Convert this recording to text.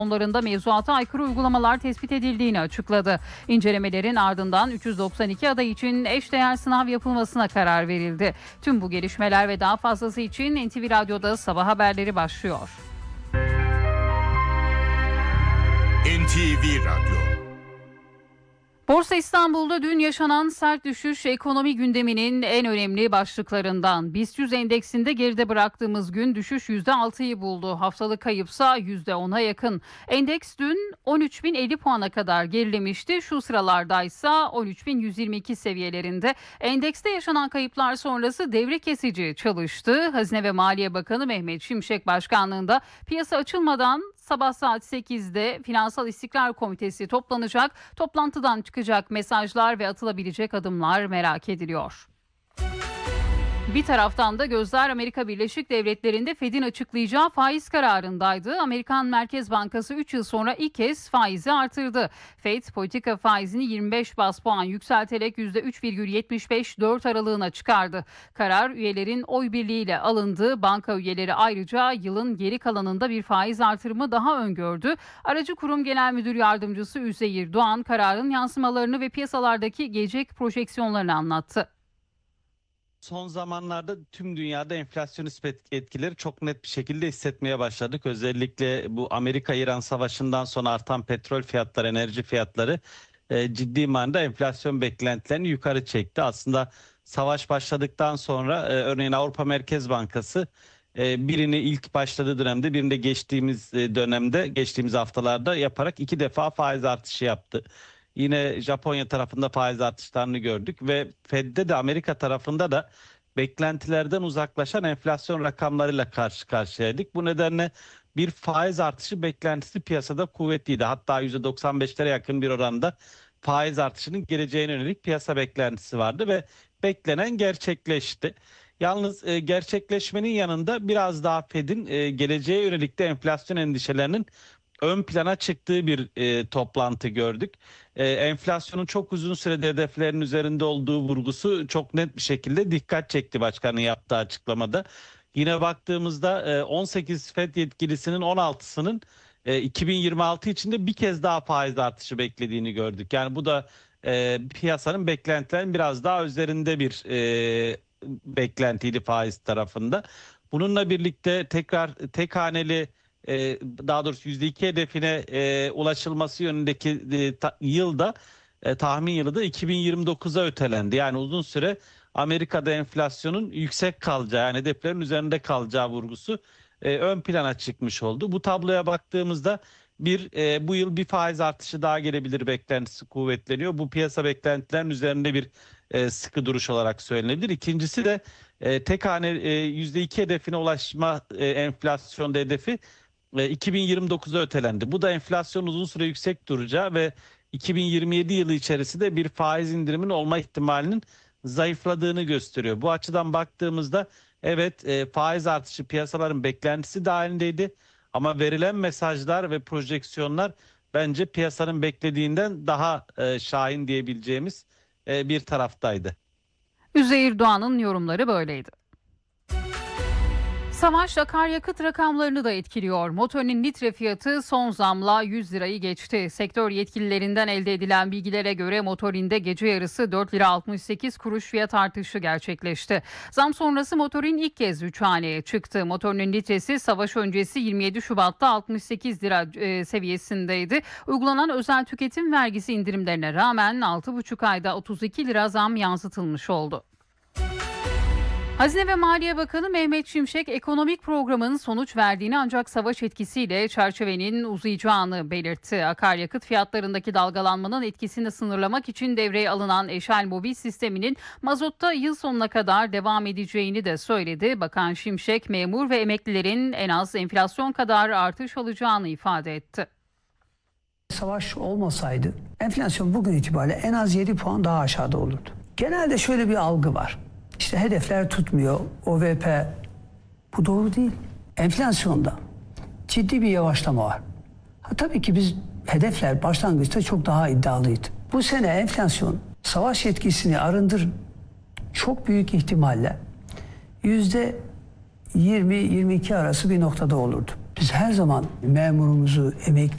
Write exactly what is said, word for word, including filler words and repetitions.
Onlarında mevzuata aykırı uygulamalar tespit edildiğini açıkladı. İncelemelerin ardından üç yüz doksan iki aday için eşdeğer sınav yapılmasına karar verildi. Tüm bu gelişmeler ve daha fazlası için N T V Radyo'da sabah haberleri başlıyor. N T V Radyo. Borsa İstanbul'da dün yaşanan sert düşüş ekonomi gündeminin en önemli başlıklarından. BIST yüz endeksinde geride bıraktığımız gün düşüş yüzde altıyı buldu. Haftalık kayıpsa yüzde ona yakın. Endeks dün on üç bin elli puana kadar gerilemişti. Şu sıralardaysa on üç bin yüz yirmi iki seviyelerinde. Endekste yaşanan kayıplar sonrası devre kesici çalıştı. Hazine ve Maliye Bakanı Mehmet Şimşek başkanlığında piyasa açılmadan sabah saat sekizde Finansal İstikrar Komitesi toplanacak. Toplantıdan çıkacak mesajlar ve atılabilecek adımlar merak ediliyor. Bir taraftan da gözler Amerika Birleşik Devletleri'nde Fed'in açıklayacağı faiz kararındaydı. Amerikan Merkez Bankası üç yıl sonra ilk kez faizi artırdı. Fed politika faizini yirmi beş bas puan yükselterek yüzde üç virgül yetmiş beş dört aralığına çıkardı. Karar üyelerin oy birliğiyle alındı. Banka üyeleri ayrıca yılın geri kalanında bir faiz artırımı daha öngördü. Aracı Kurum Genel Müdür Yardımcısı Üzeyir Doğan kararın yansımalarını ve piyasalardaki gelecek projeksiyonlarını anlattı. Son zamanlarda tüm dünyada enflasyonist etkileri çok net bir şekilde hissetmeye başladık. Özellikle bu Amerika-İran savaşından sonra artan petrol fiyatları, enerji fiyatları e, ciddi manada enflasyon beklentilerini yukarı çekti. Aslında savaş başladıktan sonra e, örneğin Avrupa Merkez Bankası e, birini ilk başladığı dönemde, birini de geçtiğimiz e, dönemde, geçtiğimiz haftalarda yaparak iki defa faiz artışı yaptı. Yine Japonya tarafında faiz artışlarını gördük ve Fed'de de Amerika tarafında da beklentilerden uzaklaşan enflasyon rakamlarıyla karşı karşıyaydık. Bu nedenle bir faiz artışı beklentisi piyasada kuvvetliydi. Hatta yüzde doksan beşlere yakın bir oranda faiz artışının geleceğine yönelik piyasa beklentisi vardı ve beklenen gerçekleşti. Yalnız e, gerçekleşmenin yanında biraz daha Fed'in e, geleceğe yönelik de enflasyon endişelerinin ön plana çıktığı bir e, toplantı gördük. E, enflasyonun çok uzun sürede hedeflerin üzerinde olduğu vurgusu çok net bir şekilde dikkat çekti başkanın yaptığı açıklamada. Yine baktığımızda e, on sekiz Fed yetkilisinin on altısının e, iki bin yirmi altı içinde bir kez daha faiz artışı beklediğini gördük. Yani bu da e, piyasanın beklentilerin biraz daha üzerinde bir e, beklentiydi faiz tarafında. Bununla birlikte tekrar tek haneli Ee, daha doğrusu yüzde iki hedefine e, ulaşılması yönündeki e, ta, yılda e, tahmin yılı da iki bin yirmi dokuza ötelendi. Yani uzun süre Amerika'da enflasyonun yüksek kalacağı, yani hedeflerin üzerinde kalacağı vurgusu e, ön plana çıkmış oldu. Bu tabloya baktığımızda bir e, bu yıl bir faiz artışı daha gelebilir beklentisi kuvvetleniyor. Bu piyasa beklentilerin üzerinde bir e, sıkı duruş olarak söylenebilir. İkincisi de e, tek hane e, yüzde iki hedefine ulaşma e, enflasyonda hedefi iki bin yirmi dokuza ötelendi. Bu da enflasyon uzun süre yüksek duracağı ve iki bin yirmi yedi yılı içerisinde bir faiz indiriminin olma ihtimalinin zayıfladığını gösteriyor. Bu açıdan baktığımızda evet e, faiz artışı piyasaların beklentisi dahilindeydi ama verilen mesajlar ve projeksiyonlar bence piyasanın beklediğinden daha e, şahin diyebileceğimiz e, bir taraftaydı. Üzeyir Doğan'ın yorumları böyleydi. Savaş akaryakıt rakamlarını da etkiliyor. Motorinin litre fiyatı son zamla yüz lirayı geçti. Sektör yetkililerinden elde edilen bilgilere göre motorinde gece yarısı dört lira altmış sekiz kuruş fiyat artışı gerçekleşti. Zam sonrası motorin ilk kez üç haneye çıktı. Motorinin litresi savaş öncesi yirmi yedi Şubat'ta altmış sekiz lira e, seviyesindeydi. Uygulanan özel tüketim vergisi indirimlerine rağmen altı buçuk ayda otuz iki lira zam yansıtılmış oldu. Hazine ve Maliye Bakanı Mehmet Şimşek ekonomik programın sonuç verdiğini ancak savaş etkisiyle çerçevenin uzayacağını belirtti. Akaryakıt fiyatlarındaki dalgalanmanın etkisini sınırlamak için devreye alınan eşel mobil sisteminin mazotta yıl sonuna kadar devam edeceğini de söyledi. Bakan Şimşek memur ve emeklilerin en az enflasyon kadar artış alacağını ifade etti. Savaş olmasaydı enflasyon bugün itibariyle en az yedi puan daha aşağıda olurdu. Genelde şöyle bir algı var. İşte hedefler tutmuyor, O V P. Bu doğru değil. Enflasyonda ciddi bir yavaşlama var. Ha, tabii ki biz hedefler başlangıçta çok daha iddialıydı. Bu sene enflasyon savaş etkisini arındır çok büyük ihtimalle yüzde yirmi yirmi iki arası bir noktada olurdu. Biz her zaman memurumuzu, emekli